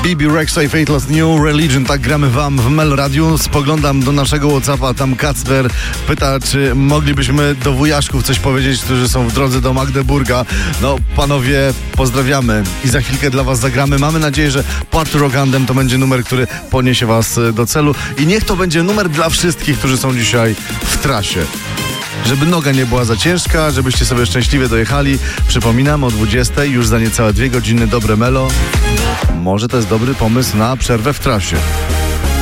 Bibi Rexha i Faithless New Religion, tak gramy wam w Mel Radiu. Spoglądam do naszego WhatsAppa, tam Kacper pyta, czy moglibyśmy do wujaszków coś powiedzieć, którzy są w drodze do Magdeburga. No, panowie, pozdrawiamy i za chwilkę dla was zagramy. Mamy nadzieję, że Party Rock Anthem to będzie numer, który poniesie was do celu i niech to będzie numer dla wszystkich, którzy są dzisiaj w trasie. Żeby noga nie była za ciężka, żebyście sobie szczęśliwie dojechali. Przypominam, o 20:00, już za niecałe 2 godziny dobre melo. Może to jest dobry pomysł na przerwę w trasie.